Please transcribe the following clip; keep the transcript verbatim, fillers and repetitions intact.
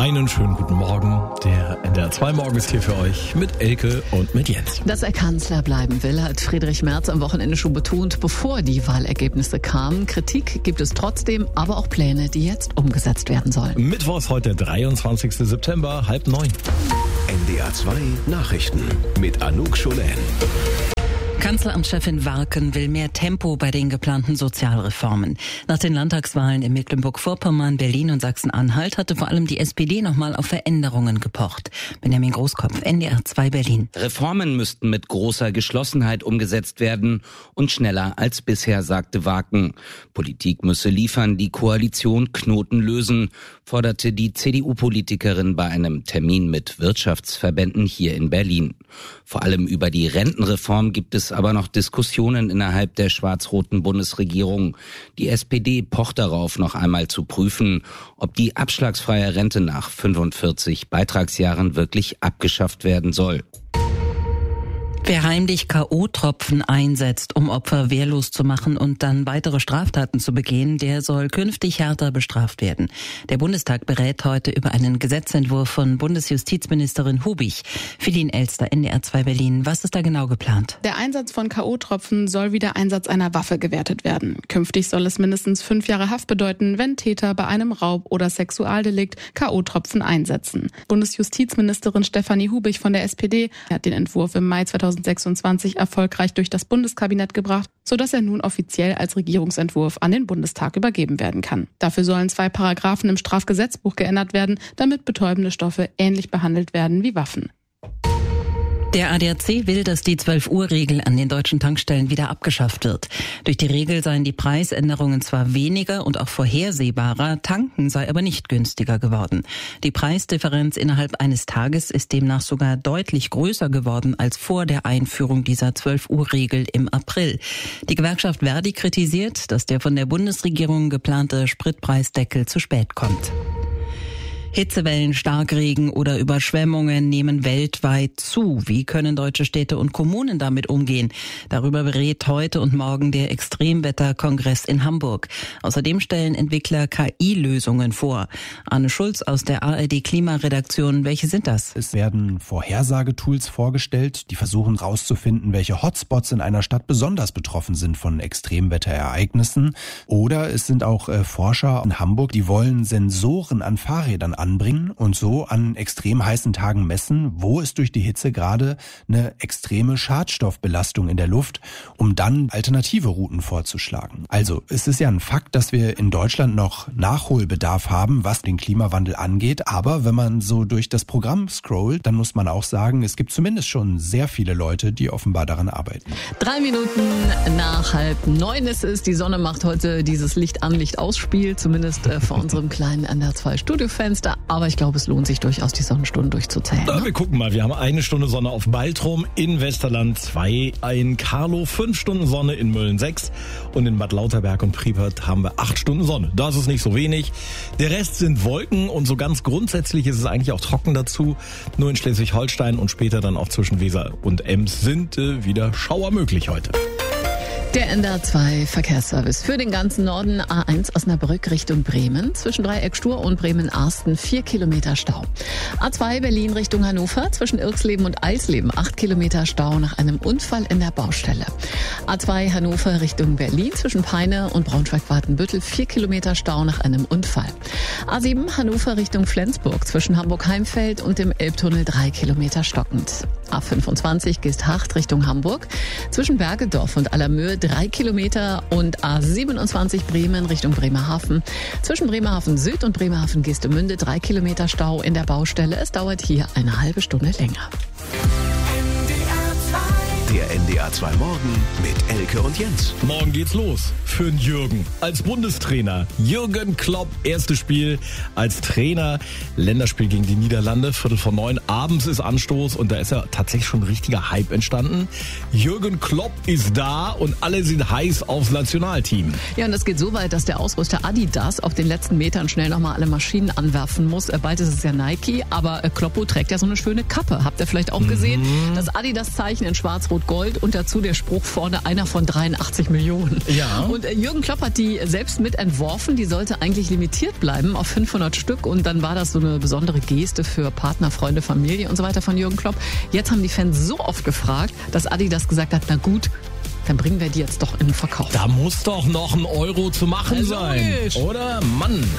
Einen schönen guten Morgen. Der N D R zwei Morgen ist hier für euch mit Elke und mit Jens. Dass er Kanzler bleiben will, hat Friedrich Merz am Wochenende schon betont, bevor die Wahlergebnisse kamen. Kritik gibt es trotzdem, aber auch Pläne, die jetzt umgesetzt werden sollen. Mittwoch ist heute der dreiundzwanzigster September, halb neun. N D R zwei Nachrichten mit Anouk Scholen. Kanzleramtschefin Warken will mehr Tempo bei den geplanten Sozialreformen. Nach den Landtagswahlen in Mecklenburg-Vorpommern, Berlin und Sachsen-Anhalt hatte vor allem die S P D nochmal auf Veränderungen gepocht. Benjamin Großkopf, N D R zwei Berlin. Reformen müssten mit großer Geschlossenheit umgesetzt werden und schneller als bisher, sagte Warken. Politik müsse liefern, die Koalition Knoten lösen, forderte die C D U-Politikerin bei einem Termin mit Wirtschaftsverbänden hier in Berlin. Vor allem über die Rentenreform gibt es aber noch Diskussionen innerhalb der schwarz-roten Bundesregierung. Die S P D pocht darauf, noch einmal zu prüfen, ob die abschlagsfreie Rente nach fünfundvierzig Beitragsjahren wirklich abgeschafft werden soll. Wer heimlich K O-Tropfen einsetzt, um Opfer wehrlos zu machen und dann weitere Straftaten zu begehen, der soll künftig härter bestraft werden. Der Bundestag berät heute über einen Gesetzentwurf von Bundesjustizministerin Hubig. Philin Elster, N D R zwei Berlin. Was ist da genau geplant? Der Einsatz von K O-Tropfen soll wie der Einsatz einer Waffe gewertet werden. Künftig soll es mindestens fünf Jahre Haft bedeuten, wenn Täter bei einem Raub- oder Sexualdelikt K O-Tropfen einsetzen. Bundesjustizministerin Stefanie Hubig von der S P D hat den Entwurf im Mai zweitausendsechsundzwanzig erfolgreich durch das Bundeskabinett gebracht, sodass er nun offiziell als Regierungsentwurf an den Bundestag übergeben werden kann. Dafür sollen zwei Paragraphen im Strafgesetzbuch geändert werden, damit betäubende Stoffe ähnlich behandelt werden wie Waffen. Der A D A C will, dass die zwölf-Uhr-Regel an den deutschen Tankstellen wieder abgeschafft wird. Durch die Regel seien die Preisänderungen zwar weniger und auch vorhersehbarer, tanken sei aber nicht günstiger geworden. Die Preisdifferenz innerhalb eines Tages ist demnach sogar deutlich größer geworden als vor der Einführung dieser zwölf-Uhr-Regel im April. Die Gewerkschaft Verdi kritisiert, dass der von der Bundesregierung geplante Spritpreisdeckel zu spät kommt. Hitzewellen, Starkregen oder Überschwemmungen nehmen weltweit zu. Wie können deutsche Städte und Kommunen damit umgehen? Darüber berät heute und morgen der Extremwetterkongress in Hamburg. Außerdem stellen Entwickler K I-Lösungen vor. Arne Schulz aus der A R D-Klimaredaktion. Welche sind das? Es werden Vorhersagetools vorgestellt, die versuchen herauszufinden, welche Hotspots in einer Stadt besonders betroffen sind von Extremwetterereignissen. Oder es sind auch äh, Forscher in Hamburg, die wollen Sensoren an Fahrrädern anbringen und so an extrem heißen Tagen messen, wo ist durch die Hitze gerade eine extreme Schadstoffbelastung in der Luft, um dann alternative Routen vorzuschlagen. Also es ist ja ein Fakt, dass wir in Deutschland noch Nachholbedarf haben, was den Klimawandel angeht, aber wenn man so durch das Programm scrollt, dann muss man auch sagen, es gibt zumindest schon sehr viele Leute, die offenbar daran arbeiten. Drei Minuten nach halb neun ist es. Die Sonne macht heute dieses Licht an, Licht aus Spiel, zumindest äh, vor unserem kleinen N D R zwei Studiofenster. Aber ich glaube, es lohnt sich durchaus, die Sonnenstunden durchzuzählen. Na, ne? wir gucken mal. Wir haben eine Stunde Sonne auf Baltrum, in Westerland zwei, in Karlow fünf Stunden Sonne, in Mölln sechs und in Bad Lauterberg und Priepert haben wir acht Stunden Sonne. Das ist nicht so wenig. Der Rest sind Wolken und so ganz grundsätzlich ist es eigentlich auch trocken dazu. Nur in Schleswig-Holstein und später dann auch zwischen Weser und Ems sind äh, wieder Schauer möglich heute. Der N D R zwei Verkehrsservice für den ganzen Norden. A eins Osnabrück Richtung Bremen. Zwischen Dreieck Stur und Bremen-Arsten vier Kilometer Stau. A zwei Berlin Richtung Hannover. Zwischen Irksleben und Eisleben acht Kilometer Stau nach einem Unfall in der Baustelle. A zwei Hannover Richtung Berlin. Zwischen Peine und Braunschweig-Wartenbüttel vier Kilometer Stau nach einem Unfall. A sieben Hannover Richtung Flensburg. Zwischen Hamburg-Heimfeld und dem Elbtunnel drei Kilometer stockend. A fünfundzwanzig Geesthacht Richtung Hamburg. Zwischen Bergedorf und Allermöhe drei Kilometer und A siebenundzwanzig Bremen Richtung Bremerhaven. Zwischen Bremerhaven Süd und Bremerhaven Geestemünde drei Kilometer Stau in der Baustelle. Es dauert hier eine halbe Stunde länger. Der N D R zwei Morgen mit Elke und Jens. Morgen geht's los für den Jürgen als Bundestrainer. Jürgen Klopp, erstes Spiel als Trainer. Länderspiel gegen die Niederlande, Viertel vor neun. Abends ist Anstoß und da ist ja tatsächlich schon ein richtiger Hype entstanden. Jürgen Klopp ist da und alle sind heiß aufs Nationalteam. Ja, und es geht so weit, dass der Ausrüster Adidas auf den letzten Metern schnell nochmal alle Maschinen anwerfen muss. Bald ist es ja Nike, aber Kloppo trägt ja so eine schöne Kappe. Habt ihr vielleicht auch gesehen? Mhm. Das Adidas-Zeichen in schwarz-rot Rot-Gold und dazu der Spruch vorne, einer von dreiundachtzig Millionen. Ja. Und äh, Jürgen Klopp hat die selbst mit entworfen. Die sollte eigentlich limitiert bleiben auf fünfhundert Stück. Und dann war das so eine besondere Geste für Partner, Freunde, Familie und so weiter von Jürgen Klopp. Jetzt haben die Fans so oft gefragt, dass Adidas gesagt hat, na gut, dann bringen wir die jetzt doch in den Verkauf. Da muss doch noch ein Euro zu machen Also sein, logisch. oder? Mann.